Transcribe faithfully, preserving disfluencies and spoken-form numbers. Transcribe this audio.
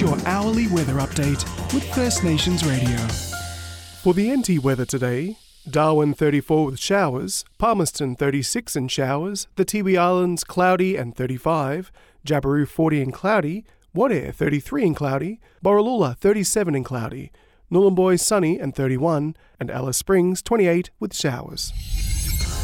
your hourly weather update with First Nations Radio. For the N T weather today, Darwin thirty-four with showers, Palmerston thirty-six and showers, the Tiwi Islands cloudy and thirty-five, Jabiru forty and cloudy, Wadair thirty-three and cloudy, Borroloola thirty-seven and cloudy, Nhulunbuy sunny and thirty-one, and Alice Springs twenty-eight with showers.